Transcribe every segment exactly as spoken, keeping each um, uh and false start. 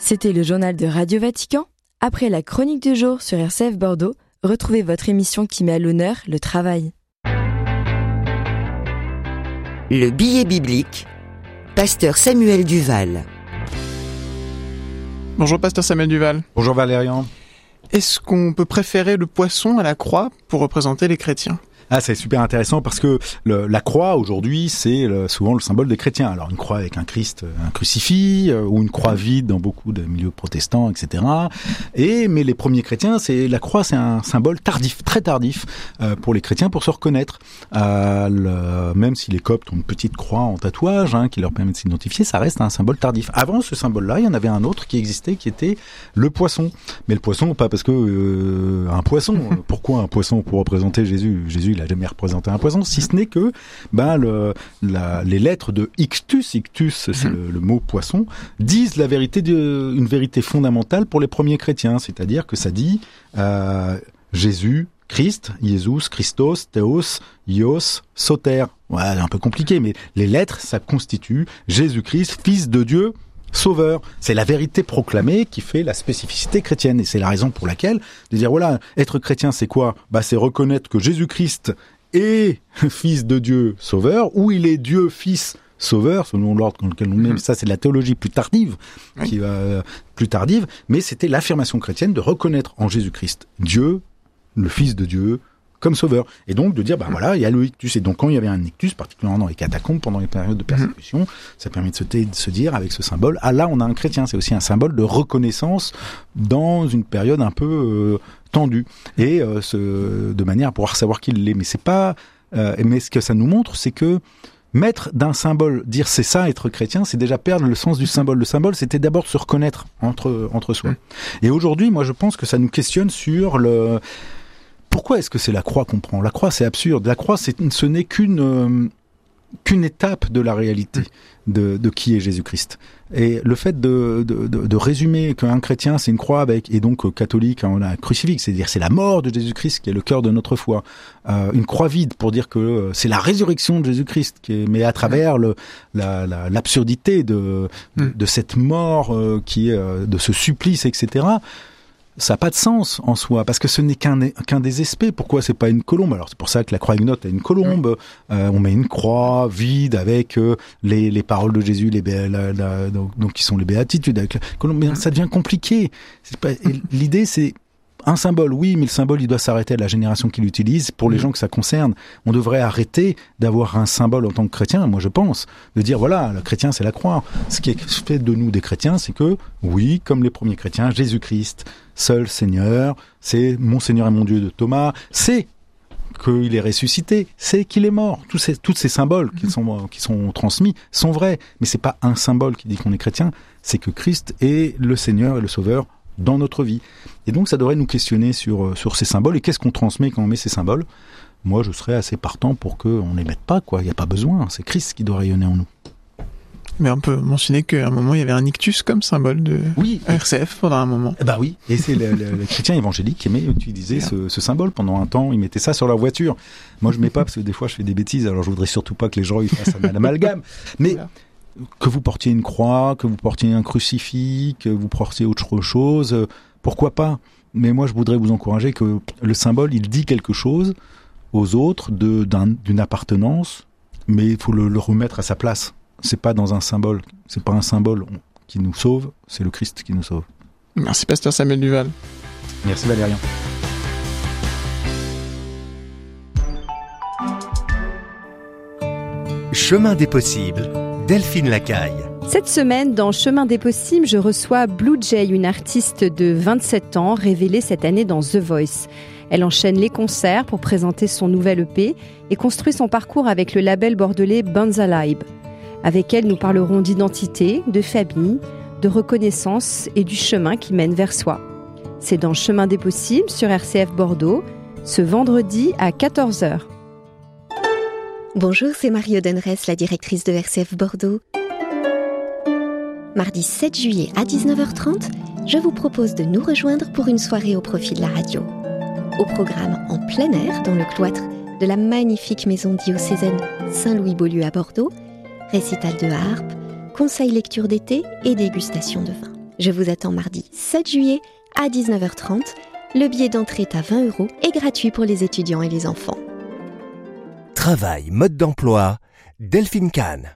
C'était le journal de Radio Vatican. Après la chronique du jour sur R C F Bordeaux, retrouvez votre émission qui met à l'honneur le travail. Le billet biblique, pasteur Samuel Duval. Bonjour pasteur Samuel Duval. Bonjour Valérian. Est-ce qu'on peut préférer le poisson à la croix pour représenter les chrétiens ? Ah, c'est super intéressant parce que le, la croix aujourd'hui, c'est le, souvent le symbole des chrétiens. Alors une croix avec un Christ, un crucifix, euh, ou une croix vide dans beaucoup de milieux protestants, et cetera. Et mais les premiers chrétiens, c'est la croix, c'est un symbole tardif, très tardif euh, pour les chrétiens pour se reconnaître. Euh, le, même si les Coptes ont une petite croix en tatouage hein, qui leur permet de s'identifier, ça reste un symbole tardif. Avant ce symbole-là, il y en avait un autre qui existait, qui était le poisson. Mais le poisson, pas parce que euh, un poisson. Pourquoi un poisson pour représenter Jésus ? Jésus il a jamais représenté un poisson, si ce n'est que ben le, la, les lettres de ictus, ictus c'est le, le mot poisson, disent la vérité de, une vérité fondamentale pour les premiers chrétiens, c'est-à-dire que ça dit euh, Jésus, Christ, Jésus, Christos, Théos, Ios, Soter. Ouais, c'est un peu compliqué, mais les lettres, ça constitue Jésus-Christ, Fils de Dieu, Sauveur. C'est la vérité proclamée qui fait la spécificité chrétienne. Et c'est la raison pour laquelle, de dire, voilà, être chrétien, c'est quoi ? Bah, c'est reconnaître que Jésus-Christ est Fils de Dieu, Sauveur, ou il est Dieu, Fils, Sauveur, selon l'ordre dans lequel on met. Ça, c'est de la théologie plus tardive, oui. qui va, euh, plus tardive. Mais c'était l'affirmation chrétienne de reconnaître en Jésus-Christ Dieu, le Fils de Dieu, comme sauveur. Et donc de dire, bah voilà, il y a le ictus. Et donc quand il y avait un ictus, particulièrement dans les catacombes, pendant les périodes de persécution, mmh. ça permet de se, de se dire, avec ce symbole, ah là, on a un chrétien. C'est aussi un symbole de reconnaissance dans une période un peu euh, tendue. Et euh, ce, de manière à pouvoir savoir qui l'est. Mais c'est pas... Euh, mais ce que ça nous montre, c'est que mettre d'un symbole, dire c'est ça être chrétien, c'est déjà perdre le sens du symbole. Le symbole, c'était d'abord de se reconnaître entre, entre soi. Mmh. Et aujourd'hui, moi, je pense que ça nous questionne sur le... Pourquoi est-ce que c'est la croix qu'on prend ? La croix, c'est absurde. La croix, c'est, ce n'est qu'une, euh, qu'une étape de la réalité de, de qui est Jésus-Christ. Et le fait de, de, de, de résumer qu'un chrétien, c'est une croix avec, et donc catholique, on a un crucifix, c'est-à-dire c'est la mort de Jésus-Christ qui est le cœur de notre foi. Euh, une croix vide pour dire que c'est la résurrection de Jésus-Christ, qui est, mais à travers le, la, la, l'absurdité de, de, de cette mort, euh, qui est, euh, de ce supplice, et cetera, ça n'a pas de sens en soi, parce que ce n'est qu'un, qu'un des aspects. Pourquoi c'est pas une colombe ? Alors c'est pour ça que la croix huguenote a une colombe. Euh, on met une croix vide avec euh, les, les paroles de Jésus, les bé- la, la, donc, donc qui sont les béatitudes. Avec la colombe. Mais ça devient compliqué. C'est pas, l'idée c'est un symbole, oui, mais le symbole il doit s'arrêter à la génération qui l'utilise. Pour les gens que ça concerne, on devrait arrêter d'avoir un symbole en tant que chrétien. Moi je pense de dire voilà, le chrétien c'est la croix. Ce qui est fait de nous des chrétiens, c'est que oui, comme les premiers chrétiens, Jésus-Christ, seul Seigneur, c'est mon Seigneur et mon Dieu de Thomas, c'est qu'il est ressuscité, c'est qu'il est mort. Tous ces, tous ces symboles qui sont, qui sont transmis sont vrais, mais c'est pas un symbole qui dit qu'on est chrétien, c'est que Christ est le Seigneur et le Sauveur dans notre vie. Et donc ça devrait nous questionner sur, sur ces symboles, et qu'est-ce qu'on transmet quand on met ces symboles ? Moi je serais assez partant pour qu'on ne les mette pas, quoi. Il n'y a pas besoin, c'est Christ qui doit rayonner en nous. Mais on peut mentionner qu'à un moment, il y avait un ictus comme symbole de oui. R C F pendant un moment. Bah oui, et c'est le, le, le chrétien évangélique qui aimait utiliser ce, ce symbole pendant un temps. Ils mettaient ça sur leur voiture. Moi, je mets pas parce que des fois, je fais des bêtises. Alors, je voudrais surtout pas que les gens ils fassent un amalgame. Mais voilà. Que vous portiez une croix, que vous portiez un crucifix, que vous portiez autre chose, pourquoi pas ? Mais moi, je voudrais vous encourager que le symbole, il dit quelque chose aux autres de, d'un, d'une appartenance, mais il faut le, le remettre à sa place. C'est pas dans un symbole, c'est pas un symbole qui nous sauve, c'est le Christ qui nous sauve. Merci pasteur Samuel Duval. Merci Valérian. Chemin des possibles, Delphine Lacaille. Cette semaine, dans Chemin des possibles, je reçois Blue Jay, une artiste de vingt-sept ans, révélée cette année dans The Voice. Elle enchaîne les concerts pour présenter son nouvel E P et construit son parcours avec le label bordelais Banzalibe. Avec elle, nous parlerons d'identité, de famille, de reconnaissance et du chemin qui mène vers soi. C'est dans Chemin des possibles sur R C F Bordeaux, ce vendredi à quatorze heures. Bonjour, c'est Marie Odenres, la directrice de R C F Bordeaux. Mardi sept juillet à dix-neuf heures trente, je vous propose de nous rejoindre pour une soirée au profit de la radio. Au programme en plein air dans le cloître de la magnifique maison diocésaine Saint-Louis-Beaulieu à Bordeaux, récital de harpe, conseil lecture d'été et dégustation de vin. Je vous attends mardi sept juillet à dix-neuf heures trente. Le billet d'entrée est à vingt euros et gratuit pour les étudiants et les enfants. Travail, mode d'emploi, Delphine Kahn.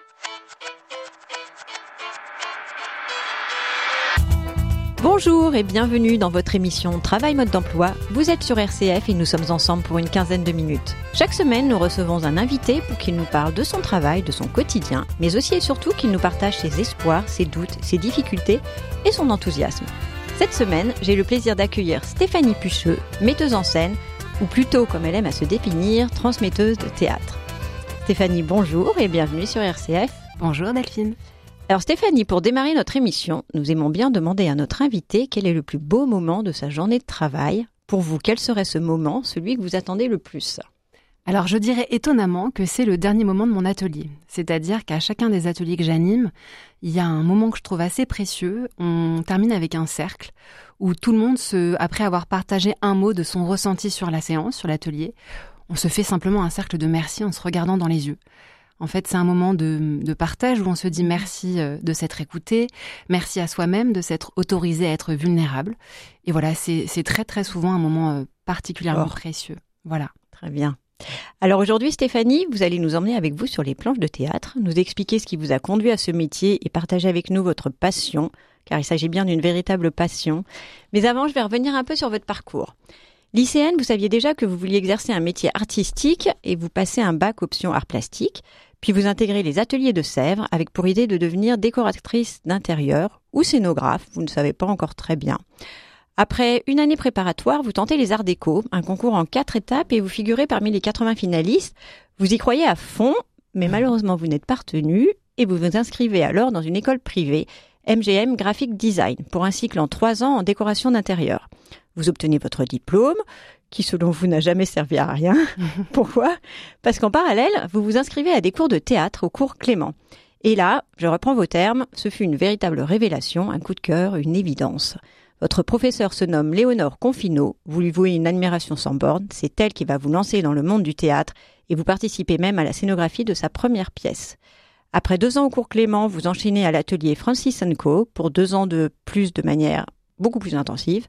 Bonjour et bienvenue dans votre émission Travail mode d'emploi. Vous êtes sur R C F et nous sommes ensemble pour une quinzaine de minutes. Chaque semaine, nous recevons un invité pour qu'il nous parle de son travail, de son quotidien, mais aussi et surtout qu'il nous partage ses espoirs, ses doutes, ses difficultés et son enthousiasme. Cette semaine, j'ai le plaisir d'accueillir Stéphanie Pucheux, metteuse en scène, ou plutôt, comme elle aime à se définir, transmetteuse de théâtre. Stéphanie, bonjour et bienvenue sur R C F. Bonjour Delphine. Alors Stéphanie, pour démarrer notre émission, nous aimons bien demander à notre invité quel est le plus beau moment de sa journée de travail. Pour vous, quel serait ce moment, celui que vous attendez le plus ? Alors je dirais étonnamment que c'est le dernier moment de mon atelier. C'est-à-dire qu'à chacun des ateliers que j'anime, il y a un moment que je trouve assez précieux. On termine avec un cercle où tout le monde, se, après avoir partagé un mot de son ressenti sur la séance, sur l'atelier, on se fait simplement un cercle de merci en se regardant dans les yeux. En fait, c'est un moment de, de partage où on se dit merci de s'être écouté, merci à soi-même de s'être autorisé à être vulnérable. Et voilà, c'est, c'est très très souvent un moment particulièrement oh. précieux. Voilà. Très bien. Alors aujourd'hui, Stéphanie, vous allez nous emmener avec vous sur les planches de théâtre, nous expliquer ce qui vous a conduit à ce métier et partager avec nous votre passion, car il s'agit bien d'une véritable passion. Mais avant, je vais revenir un peu sur votre parcours. Lycéenne, vous saviez déjà que vous vouliez exercer un métier artistique et vous passez un bac option art plastique. Puis vous intégrez les ateliers de Sèvres avec pour idée de devenir décoratrice d'intérieur ou scénographe, vous ne savez pas encore très bien. Après une année préparatoire, vous tentez les arts déco, un concours en quatre étapes et vous figurez parmi les quatre-vingts finalistes. Vous y croyez à fond, mais malheureusement vous n'êtes pas retenu et vous vous inscrivez alors dans une école privée, M G M Graphic Design, pour un cycle en trois ans en décoration d'intérieur. Vous obtenez votre diplôme, qui selon vous n'a jamais servi à rien. Pourquoi ? Parce qu'en parallèle, vous vous inscrivez à des cours de théâtre au cours Clément. Et là, je reprends vos termes, ce fut une véritable révélation, un coup de cœur, une évidence. Votre professeur se nomme Léonore Confineau, vous lui vouez une admiration sans borne, c'est elle qui va vous lancer dans le monde du théâtre et vous participez même à la scénographie de sa première pièce. Après deux ans au cours Clément, vous enchaînez à l'atelier Francis and Co pour deux ans de plus de manière beaucoup plus intensive.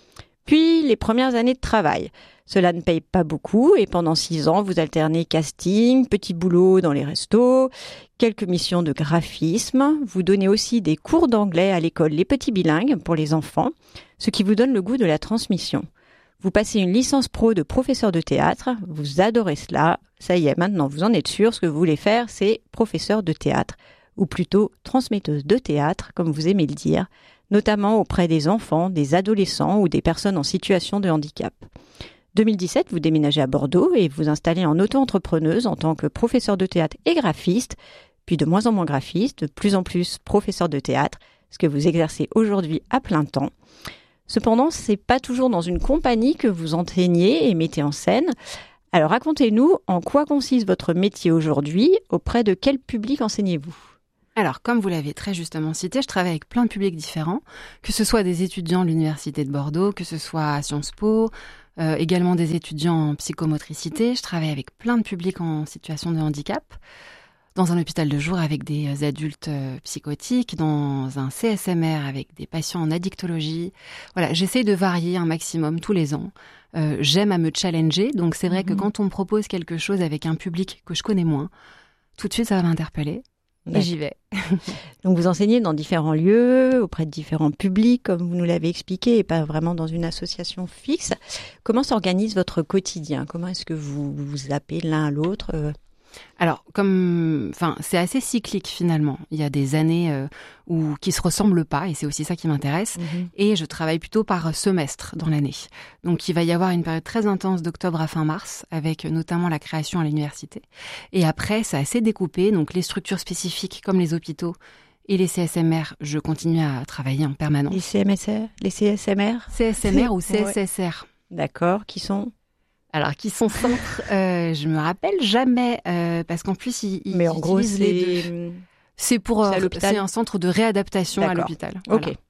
Puis les premières années de travail. Cela ne paye pas beaucoup et pendant six ans, vous alternez casting, petits boulots dans les restos, quelques missions de graphisme. Vous donnez aussi des cours d'anglais à l'école Les Petits Bilingues pour les enfants, ce qui vous donne le goût de la transmission. Vous passez une licence pro de professeur de théâtre, vous adorez cela. Ça y est, maintenant vous en êtes sûr, ce que vous voulez faire, c'est professeur de théâtre, ou plutôt transmetteuse de théâtre, comme vous aimez le dire, notamment auprès des enfants, des adolescents ou des personnes en situation de handicap. deux mille dix-sept, vous déménagez à Bordeaux et vous installez en auto-entrepreneuse en tant que professeur de théâtre et graphiste, puis de moins en moins graphiste, de plus en plus professeur de théâtre, ce que vous exercez aujourd'hui à plein temps. Cependant, c'est pas toujours dans une compagnie que vous enseignez et mettez en scène. Alors racontez-nous en quoi consiste votre métier aujourd'hui, auprès de quel public enseignez-vous ? Alors, comme vous l'avez très justement cité, je travaille avec plein de publics différents, que ce soit des étudiants de l'Université de Bordeaux, que ce soit à Sciences Po, euh, également des étudiants en psychomotricité. Je travaille avec plein de publics en situation de handicap, dans un hôpital de jour avec des adultes euh, psychotiques, dans un C S M R avec des patients en addictologie. Voilà, j'essaie de varier un maximum tous les ans. Euh, j'aime à me challenger, donc c'est vrai mmh. que quand on me propose quelque chose avec un public que je connais moins, tout de suite ça va m'interpeller. Et j'y vais. Donc vous enseignez dans différents lieux, auprès de différents publics, comme vous nous l'avez expliqué, et pas vraiment dans une association fixe. Comment s'organise votre quotidien ? Comment est-ce que vous vous zappez l'un à l'autre ? Alors, comme, enfin, c'est assez cyclique finalement. Il y a des années euh, où qui se ressemblent pas, et c'est aussi ça qui m'intéresse. Mmh. Et je travaille plutôt par semestre dans l'année. Donc, il va y avoir une période très intense d'octobre à fin mars, avec notamment la création à l'université. Et après, c'est assez découpé. Donc, les structures spécifiques comme les hôpitaux et les C S M R, je continue à travailler en permanence. Les C M S R, les C S M R, C S M R ou C S S R. Ouais. D'accord, qui sont Alors, qui sont centres, euh, je me rappelle jamais, euh, parce qu'en plus, ils, ils Mais en gros, c'est... les deux. C'est pour, c'est, euh, c'est un centre de réadaptation D'accord. à l'hôpital. Voilà. Ok.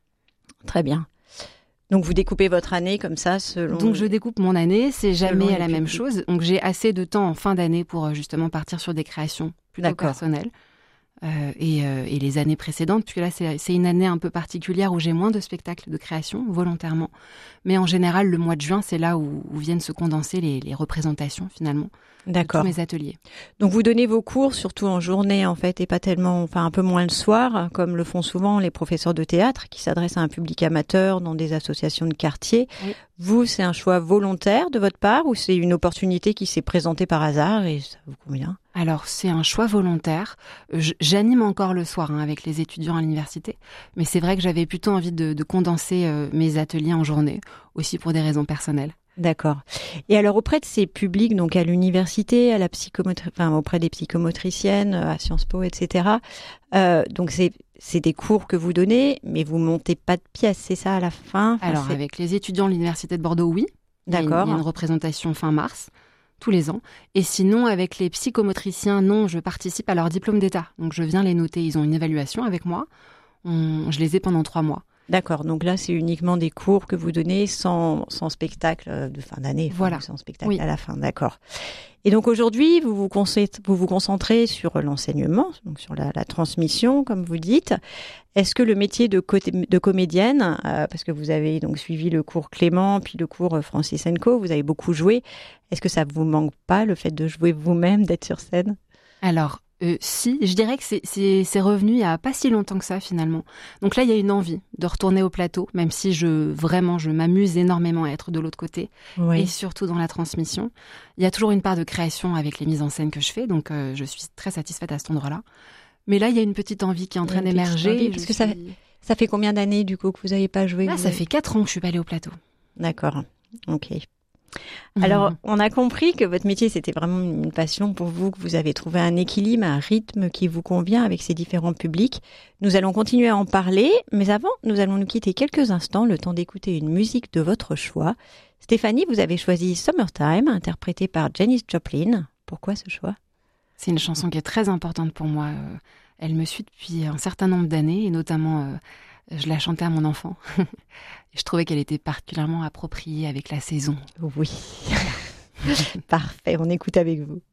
Très bien. Donc, vous découpez votre année comme ça selon... Donc, je découpe mon année, c'est jamais à la même chose. Donc, j'ai assez de temps en fin d'année pour justement partir sur des créations plutôt D'accord. personnelles. euh, et, euh, et les années précédentes, puisque là, c'est, c'est une année un peu particulière où j'ai moins de spectacles de création, volontairement. Mais en général, le mois de juin, c'est là où, où viennent se condenser les, les représentations, finalement. D'accord. De tous mes ateliers. Donc vous donnez vos cours surtout en journée en fait et pas tellement, enfin un peu moins le soir, comme le font souvent les professeurs de théâtre qui s'adressent à un public amateur dans des associations de quartier. Oui. Vous, c'est un choix volontaire de votre part ou c'est une opportunité qui s'est présentée par hasard et ça vous convient ? Alors c'est un choix volontaire. J'anime encore le soir hein, avec les étudiants à l'université, mais c'est vrai que j'avais plutôt envie de, de condenser euh, mes ateliers en journée, aussi pour des raisons personnelles. D'accord. Et alors auprès de ces publics, donc à l'université, à la psychomotri... enfin auprès des psychomotriciennes, à Sciences Po, et cetera. Euh, donc c'est c'est des cours que vous donnez, mais vous montez pas de pièces, c'est ça à la fin enfin, Alors c'est... avec les étudiants de l'université de Bordeaux, oui. D'accord. Il y a une représentation fin mars, tous les ans. Et sinon avec les psychomotriciens, non, je participe à leur diplôme d'état. Donc je viens les noter. Ils ont une évaluation avec moi. On... Je les ai pendant trois mois. D'accord, donc là c'est uniquement des cours que vous donnez sans, sans spectacle de fin d'année, enfin, voilà. Sans spectacle oui. à la fin, d'accord. Et donc aujourd'hui vous vous, concentrez, vous vous concentrez sur l'enseignement, donc sur la, la transmission comme vous dites. Est-ce que le métier de, côté, de comédienne, euh, parce que vous avez donc suivi le cours Clément puis le cours Francis and Co, vous avez beaucoup joué, est-ce que ça vous manque pas le fait de jouer vous-même, d'être sur scène ? Alors Euh, si, je dirais que c'est, c'est, c'est revenu il n'y a pas si longtemps que ça finalement. Donc là, il y a une envie de retourner au plateau, même si je vraiment je m'amuse énormément à être de l'autre côté, oui. Et surtout dans la transmission. Il y a toujours une part de création avec les mises en scène que je fais, donc euh, je suis très satisfaite à cet endroit-là. Mais là, il y a une petite envie qui est en train d'émerger. Envie, parce que suis... ça, ça fait combien d'années du coup que vous n'avez pas joué ? Là, ça avez... fait quatre ans que je suis pas allée au plateau. D'accord, ok. Alors, on a compris que votre métier, c'était vraiment une passion pour vous, que vous avez trouvé un équilibre, un rythme qui vous convient avec ces différents publics. Nous allons continuer à en parler, mais avant, nous allons nous quitter quelques instants, le temps d'écouter une musique de votre choix. Stéphanie, vous avez choisi Summertime, interprétée par Janis Joplin. Pourquoi ce choix ? C'est une chanson qui est très importante pour moi. Elle me suit depuis un certain nombre d'années, et notamment... Euh, je la chantais à mon enfant. Je trouvais qu'elle était particulièrement appropriée avec la saison. Oui. Parfait, on écoute avec vous.